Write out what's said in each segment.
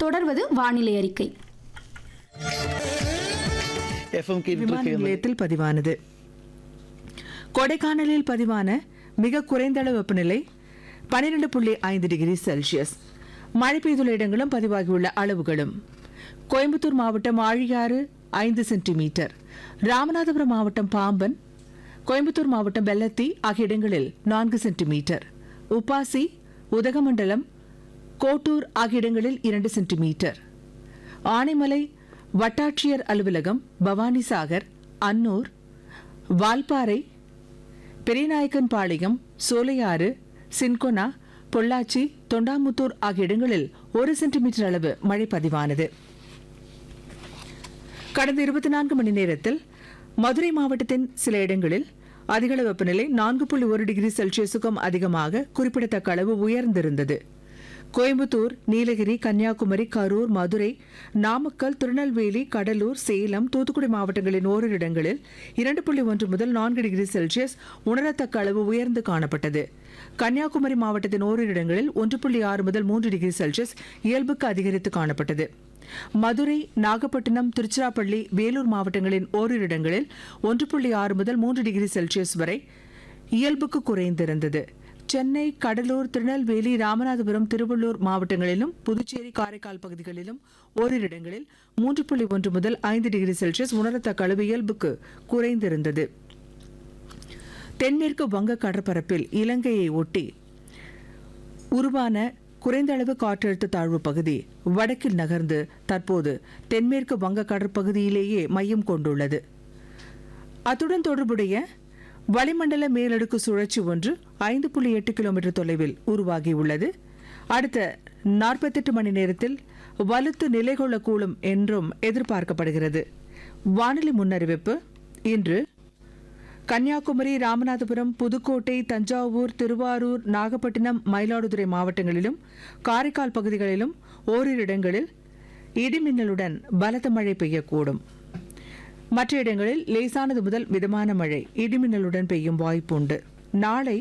தொடர்வது வானிலை அறிக்கை. விமான நிலையத்தில் பதிவானது. கொடைக்கானலில் பதிவான மிக குறைந்த அளவு வெப்பநிலை 12.5 டிகிரி செல்சியஸ். மழை பெய்துள்ள இடங்களும் பதிவாகியுள்ள அளவுகளும்: கோயம்புத்தூர் மாவட்டம் ஆழியாறு 5 சென்டிமீட்டர், ராமநாதபுரம் மாவட்டம் பாம்பன், கோயம்புத்தூர் மாவட்டம் வெள்ளத்தி ஆகிய இடங்களில் 4 சென்டிமீட்டர், உப்பாசி, உதகமண்டலம், கோட்டூர் ஆகிய இடங்களில் 2 சென்டிமீட்டர், ஆனைமலை வட்டாட்சியர் அலுவலகம், பவானிசாகர், அன்னூர், வால்பாறை, பெரியநாயக்கன்பாளையம், சோலையாறு, சின்கொனா, பொள்ளாச்சி, தொண்டாமுத்தூர் ஆகிய இடங்களில் 1 சென்டிமீட்டர் அளவு மழை பதிவானது. கடந்த 24 மணி நேரத்தில் மதுரை மாவட்டத்தின் சில இடங்களில் அதிகளவு வெப்பநிலை 4.1 டிகிரி செல்சியஸுக்கும் அதிகமாக குறிப்பிடத்தக்க அளவு உயர்ந்திருந்தது. கோயம்புத்தூர், நீலகிரி, கன்னியாகுமரி, கரூர், மதுரை, நாமக்கல், திருநெல்வேலி, கடலூர், சேலம், தூத்துக்குடி மாவட்டங்களின் ஓரிரு இடங்களில் 2.1 முதல் 4 டிகிரி செல்சியஸ் உணரத்தக்க அளவு உயர்ந்து காணப்பட்டது. கன்னியாகுமரி மாவட்டத்தின் ஓரிரு இடங்களில் 1.6 முதல் 3 டிகிரி செல்சியஸ் இயல்புக்கு அதிகரித்து காணப்பட்டது. மதுரை, நாகப்பட்டினம், திருச்சிராப்பள்ளி, வேலூர் மாவட்டங்களின் ஓரிரு இடங்களில் 1.6 முதல் 3 டிகிரி செல்சியஸ் வரை இயல்புக்கு குறைந்திருந்தது. சென்னை, கடலூர், திருநெல்வேலி, ராமநாதபுரம், திருவள்ளூர் மாவட்டங்களிலும் புதுச்சேரி, காரைக்கால் பகுதிகளிலும் ஓரிரு இடங்களில் 3.1 முதல் 5 டிகிரி செல்சியஸ் உணரத்தக்க அளவு இயல்புக்கு குறைந்திருந்தது. தென்மேற்கு வங்க கடற்பரப்பில் இலங்கையை ஒட்டி உருவான குறைந்த அளவு காற்றழுத்த தாழ்வு பகுதி வடக்கில் நகர்ந்து தற்போது தென்மேற்கு வங்க கடற்பகுதியிலேயே மையம் கொண்டுள்ளது. அத்துடன் தொடர்புடைய வளிமண்டல மேலடுக்கு சுழற்சி ஒன்று 5.8 கிலோமீட்டர் தொலைவில் உருவாகியுள்ளது. அடுத்த 48 மணி நேரத்தில் வலுத்து நிலை கொள்ளக்கூடும் என்றும் எதிர்பார்க்கப்படுகிறது. வானிலை முன்னறிவிப்பு: இன்று கன்னியாகுமரி, ராமநாதபுரம், புதுக்கோட்டை, தஞ்சாவூர், திருவாரூர், நாகப்பட்டினம், மயிலாடுதுறை மாவட்டங்களிலும் காரைக்கால் பகுதிகளிலும் ஓரிரு இடங்களில் இடிமின்னலுடன் பலத்த மழை பெய்யக்கூடும். மற்ற இடங்களில் லேசானது முதல் மிதமான மழை இடிமின்னலுடன் பெய்யும் வாய்ப்புண்டு. நாளை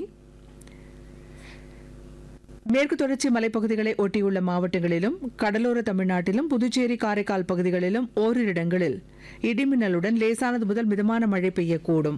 மேற்கு தொடர்ச்சி மலைப்பகுதிகளை ஒட்டியுள்ள மாவட்டங்களிலும் கடலோர தமிழ்நாட்டிலும் புதுச்சேரி, காரைக்கால் பகுதிகளிலும் ஓரிரு இடங்களில் இடிமின்னலுடன் லேசானது முதல் மிதமான மழை பெய்யக்கூடும்.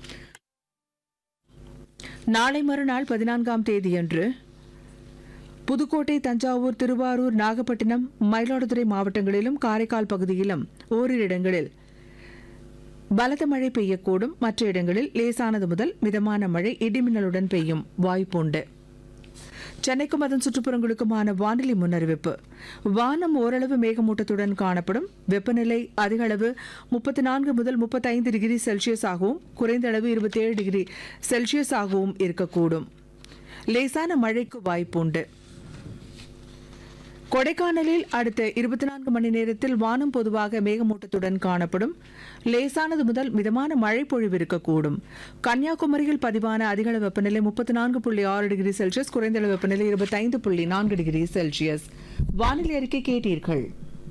நாளை மறுநாள் 14ஆம் தேதியன்று புதுக்கோட்டை, தஞ்சாவூர், திருவாரூர், நாகப்பட்டினம், மயிலாடுதுறை மாவட்டங்களிலும் காரைக்கால் பகுதியிலும் ஓரிரு இடங்களில் பலத்த மழை பெய்யக்கூடும். மற்ற இடங்களில் லேசானது முதல் மிதமான மழை இடிமின்னலுடன் பெய்யும் வாய்ப்புண்டு. சென்னைக்கும் அதன் சுற்றுப்புறங்களுக்குமான வானிலை முன்னறிவிப்பு: வானம் ஓரளவு மேகமூட்டத்துடன் காணப்படும். வெப்பநிலை அதிக அளவு 34 முதல் 35 டிகிரி செல்சியஸ் ஆகவும் குறைந்த அளவு 27 டிகிரி செல்சியஸ் ஆகவும் இருக்கக்கூடும். லேசான மழைக்கு வாய்ப்புண்டு. கொடைக்கானலில் அடுத்த 24 மணி நேரத்தில் வானம் பொதுவாக மேகமூட்டத்துடன் காணப்படும். லேசானது முதல் மிதமான மழை பொழிவு இருக்கக்கூடும். கன்னியாகுமரியில் பதிவான அதிகளவு வெப்பநிலை 34.6 டிகிரி செல்சியஸ், குறைந்த அளவு வெப்பநிலை 25.4 டிகிரி செல்சியஸ். வானிலை அறிக்கை கேட்டீர்கள்.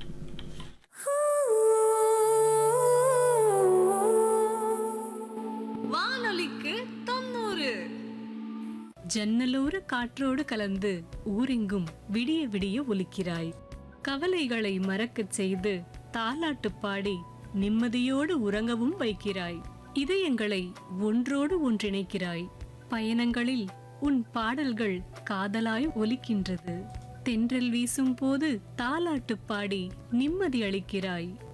வானொலிக்கு 90. ஜன்னலோர காற்றோடு கலந்து ஊரெங்கும் விடிய விடிய ஒலிக்கிறாய். கவலைகளை மறக்கச் செய்து தாலாட்டு பாடி நிம்மதியோடு உறங்கவும் வைக்கிறாய். இதயங்களை ஒன்றோடு ஒன்றிணைக்கிறாய். பயணங்களில் உன் பாடல்கள் காதலாய் ஒலிக்கின்றது. தென்றல் வீசும் போது தாலாட்டு பாடி நிம்மதி அளிக்கிறாய்.